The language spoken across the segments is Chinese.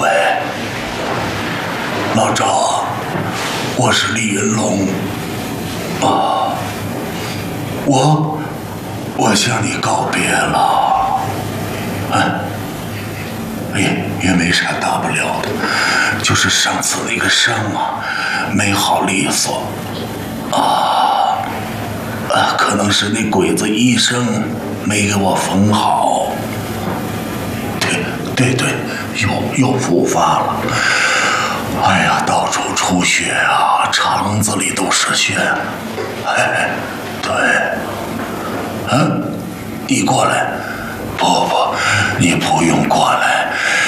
喂，老赵，我是李云龙啊，我向你告别了，也没啥大不了的，就是上次那个伤啊，没好利索，可能是那鬼子医生没给我缝好，对，又复发了，哎呀，到处出血啊，肠子里都是血，对，你过来，不，你不用过来，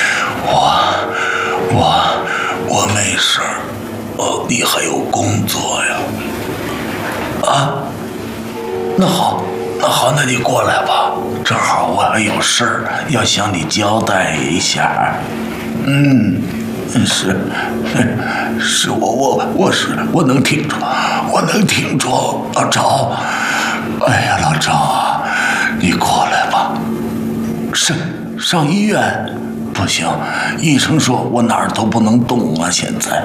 我没事儿，你还有工作呀，那好，那你过来吧，正好我还有事儿要向你交代一下。是我能挺住，老赵，哎呀，老赵啊，你过来吧。上医院不行，医生说我哪儿都不能动啊，现在。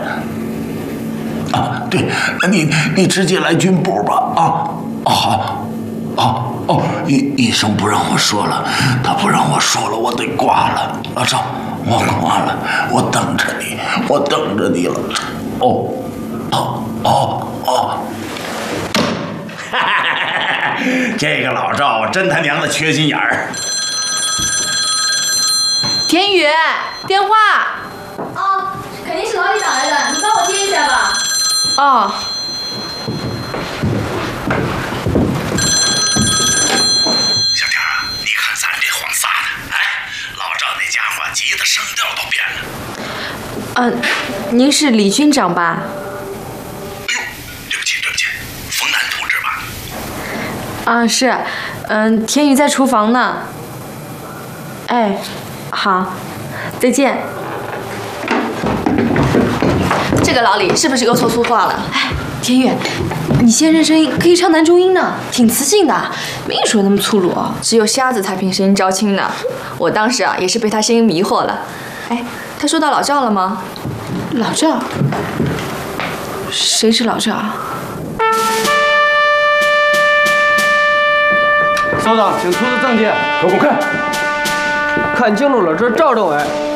对，那你直接来军部吧，好。医生不让我说了，他不让我说了，我得挂了。老赵，我挂了，我等着你了。这个老赵真他娘的缺心眼儿。 田宇，电话。 肯定是老李打来的，你帮我接一下吧。 小天啊，你看咱这晃撒的，老赵那家伙急得声调都变了。 您是李军长吧？ 哎呦，对不起，冯楠同志吧？ 是，田宇在厨房呢。哎，好，再见。 这个老李是不是又说粗话了？ 田宇，你现任声音可以唱男中音呢，挺磁性的，没你说那么粗鲁。 只有瞎子才凭声音招亲呢。我当时也是被他声音迷惑了。他说到老赵了吗？ 老赵？谁是老赵？ 首长，请出示证件。 给我滚开！ 看清楚了，这是赵政委。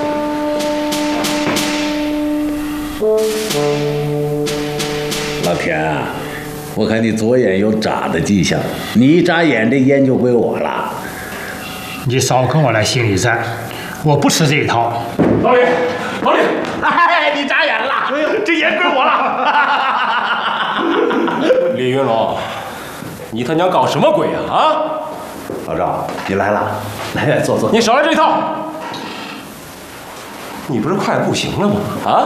老田啊，我看你左眼有眨的迹象，你一眨眼，这烟就归我了。 你少跟我来心理战，我不吃这一套。老李，你眨眼了，这烟归我了。 李云龙，你他娘搞什么鬼呀？ 老赵，你来了，来坐。 你少来这一套。你不是快不行了吗？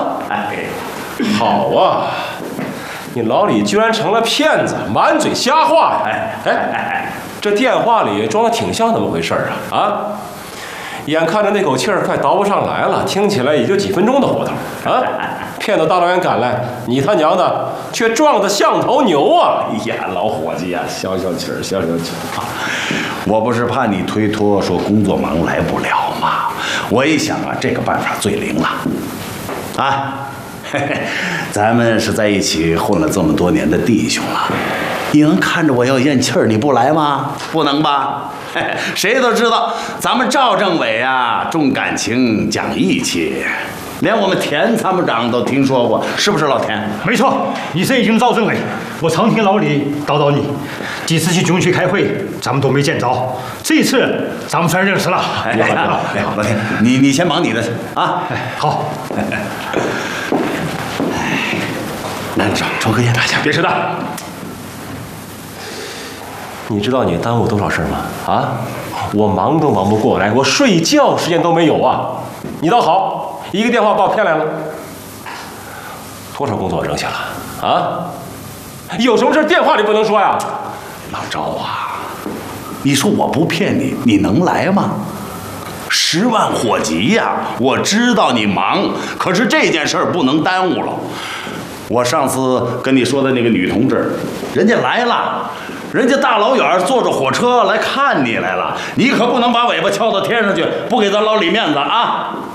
好啊，你老李居然成了骗子，满嘴瞎话呀！这电话里装的挺像那么回事啊！眼看着那口气儿快倒不上来了，听起来也就几分钟的活头啊！骗到大老远赶来，你他娘的却撞得像头牛啊！ 哎呀，老伙计呀，消消气儿。我不是怕你推脱说工作忙来不了吗？我一想这个办法最灵了，咱们是在一起混了这么多年的弟兄了，你能看着我要咽气儿你不来吗？不能吧？谁都知道咱们赵政委重感情讲义气，连我们田参谋长都听说过，是不是老田？ 没错，你是已经赵政委，我常听老李叨叨你，几次去军区开会，咱们都没见着，这一次咱们算认识了。 老田，你先忙你的啊。 好。 来，抽根烟， 别扯淡。你知道你耽误多少事吗？我忙都忙不过来，我睡觉时间都没有啊！你倒好，一个电话把我骗来了。多少工作扔下了？有什么事电话里不能说呀？ 老赵啊，你说我不骗你，你能来吗？10万火急呀！我知道你忙，可是这件事儿不能耽误了。我上次跟你说的那个女同志，人家来了，人家大老远坐着火车来看你来了，你可不能把尾巴翘到天上去，不给咱老李面子啊！